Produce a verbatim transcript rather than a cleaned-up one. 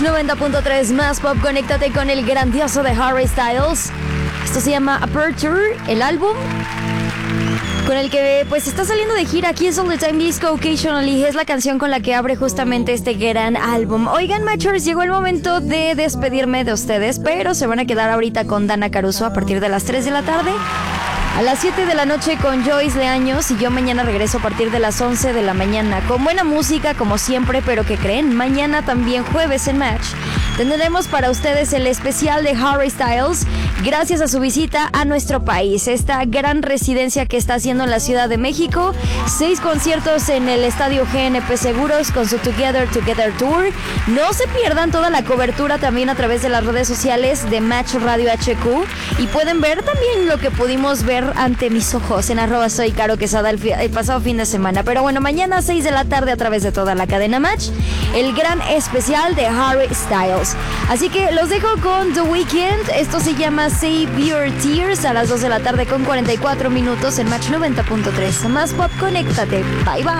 noventa punto tres más pop, conéctate con el grandioso de Harry Styles. Esto se llama Aperture, el álbum con el que pues está saliendo de gira. Aquí es All the Time Disco Occasionally, es la canción con la que abre justamente este gran álbum. Oigan, Matchers, llegó el momento de despedirme de ustedes, pero se van a quedar ahorita con Dana Caruso a partir de las tres de la tarde. A las siete de la noche con Joyce Leaños, y yo mañana regreso a partir de las once de la mañana con buena música como siempre, pero ¿qué creen? Mañana también jueves en Match tendremos para ustedes el especial de Harry Styles gracias a su visita a nuestro país, esta gran residencia que está haciendo en la Ciudad de México. Seis conciertos en el Estadio G N P Seguros con su Together Together Tour. No se pierdan toda la cobertura también a través de las redes sociales de Match Radio H Q, y pueden ver también lo que pudimos ver ante mis ojos en arroba soy Caro Quesada el, fi- el pasado fin de semana. Pero bueno, mañana a seis de la tarde a través de toda la cadena Match, el gran especial de Harry Styles. Así que los dejo con The Weeknd. Esto se llama Save Your Tears a las dos de la tarde con cuarenta y cuatro minutos en Match noventa punto tres. Más pop, conéctate. Bye bye.